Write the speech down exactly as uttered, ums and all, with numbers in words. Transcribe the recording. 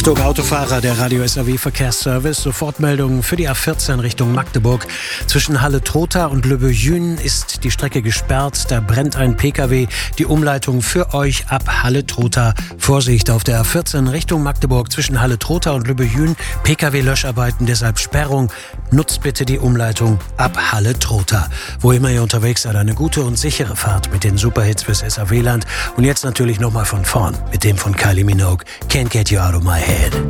Achtung, Autofahrer, der Radio S A W Verkehrsservice. Sofortmeldung für die A vierzehn Richtung Magdeburg. Zwischen Halle-Trotha und Le Beujün ist die Strecke gesperrt. Da brennt ein Pkw. Die Umleitung für euch ab Halle-Trotha. Vorsicht auf der A vierzehn Richtung Magdeburg zwischen Halle-Trotha und Le Beujün. Pkw-Löscharbeiten, deshalb Sperrung. Nutzt bitte die Umleitung ab Halle-Trotha. Wo immer ihr unterwegs seid, eine gute und sichere Fahrt mit den Superhits fürs S A W-Land. Und jetzt natürlich nochmal von vorn mit dem von Kylie Minogue. Can't Get You Out of My Head.